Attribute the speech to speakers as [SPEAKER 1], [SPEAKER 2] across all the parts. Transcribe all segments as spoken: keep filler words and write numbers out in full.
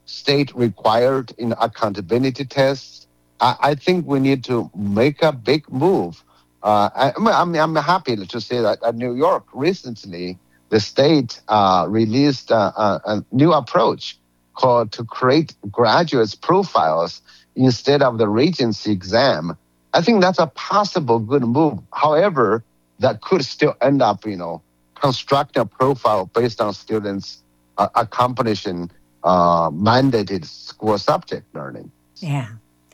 [SPEAKER 1] state required in accountability tests. I, I think we need to make a big move. Uh, I, I mean, I'm happy to say that at New York recently, the state uh, released a, a, a new approach called to create graduates' profiles instead of the Regency exam. I think that's a possible good move. However, that could still end up, you know, constructing a profile based on students uh, accomplishing uh, mandated school subject learning.
[SPEAKER 2] Yeah.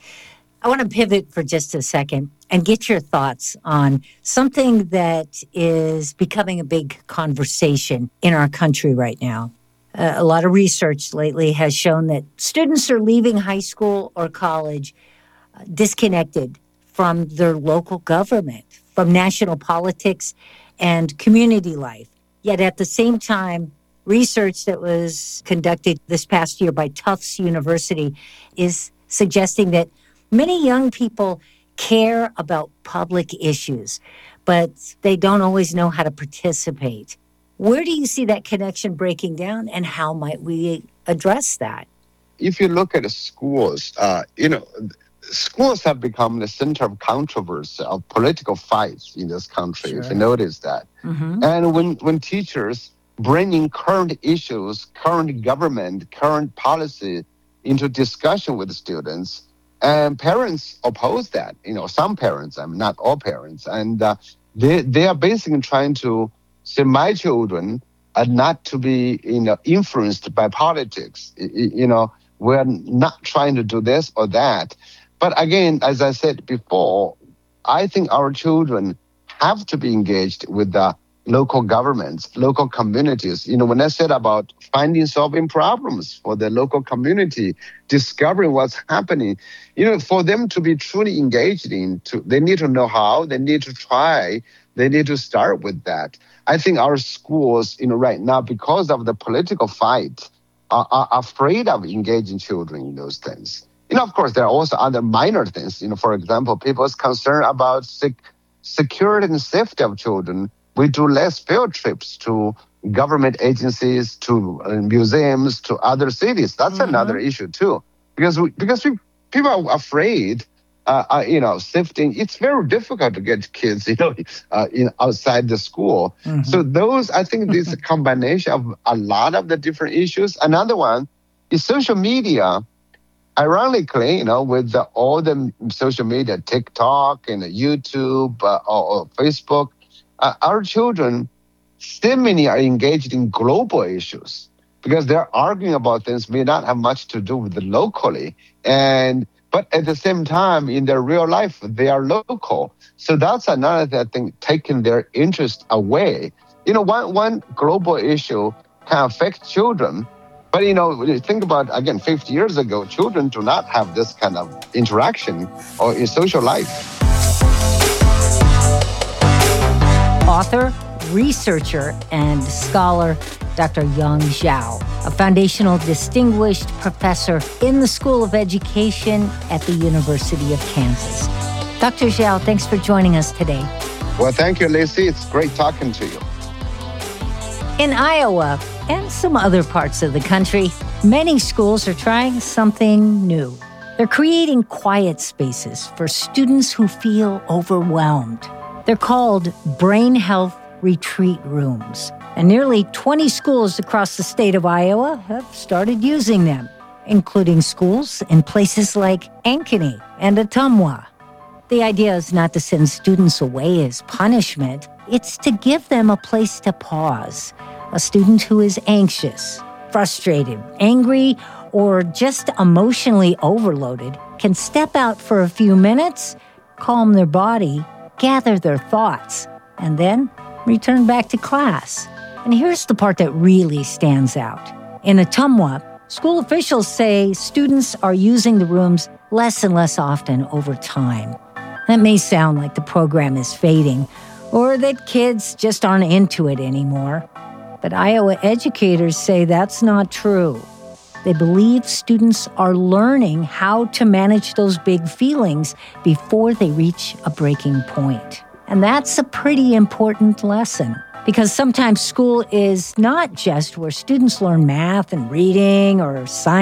[SPEAKER 2] I want to pivot for just a second and get your thoughts on something that is becoming a big conversation in our country right now. Uh, a lot of research lately has shown that students are leaving high school or college uh, disconnected from their local government, from national politics and community life. Yet at the same time, research that was conducted this past year by Tufts University is suggesting that many young people care about public issues, but they don't always know how to participate. Where do you see that connection breaking down, and how might we address that?
[SPEAKER 1] If you look at the schools, uh, you know, schools have become the center of controversy, of political fights in this country, sure. If you notice that. Mm-hmm. And when, when teachers bring in current issues, current government, current policy into discussion with the students, and parents oppose that. You know, some parents, I mean, not all parents. And uh, they, they are basically trying to say my children are not to be, you know, influenced by politics. You know, we're not trying to do this or that. But again, as I said before, I think our children have to be engaged with the local governments, local communities. You know, when I said about finding, solving problems for the local community, discovering what's happening, you know, for them to be truly engaged in, to, they need to know how, they need to try, they need to start with that. I think our schools, you know, right now, because of the political fight, are, are afraid of engaging children in those things. You know, of course, there are also other minor things. You know, for example, people's concern about sec- security and safety of children. We do less field trips to government agencies, to uh, museums, to other cities. That's mm-hmm. another issue too, because we, because we, people are afraid. Uh, uh, you know, safety. It's very difficult to get kids, you know, uh, in, outside the school. Mm-hmm. So those, I think, this is a combination of a lot of the different issues. Another one is social media. Ironically, you know, with the, all the social media, TikTok and YouTube uh, or, or Facebook. Uh, our children still many are engaged in global issues because they're arguing about things may not have much to do with the locally. And but at the same time, in their real life, they are local. So that's another thing, taking their interest away. You know, one one global issue can affect children. But, you know, when you think about, again, fifty years ago, children do not have this kind of interaction or in social life.
[SPEAKER 2] Author, researcher, and scholar, Doctor Yang Zhao, a foundational distinguished professor in the School of Education at the University of Kansas. Doctor Zhao, thanks for joining us today.
[SPEAKER 1] Well, thank you, Lacey. It's great talking to you.
[SPEAKER 2] In Iowa and some other parts of the country, many schools are trying something new. They're creating quiet spaces for students who feel overwhelmed. They're called Brain Health Retreat Rooms, and nearly twenty schools across the state of Iowa have started using them, including schools in places like Ankeny and Ottumwa. The idea is not to send students away as punishment. It's to give them a place to pause. A student who is anxious, frustrated, angry, or just emotionally overloaded can step out for a few minutes, calm their body, gather their thoughts, and then return back to class. And here's the part that really stands out. In Ottumwa, school officials say students are using the rooms less and less often over time. That may sound like the program is fading, or that kids just aren't into it anymore. But Iowa educators say that's not true. They believe students are learning how to manage those big feelings before they reach a breaking point. And that's a pretty important lesson, because sometimes school is not just where students learn math and reading or science.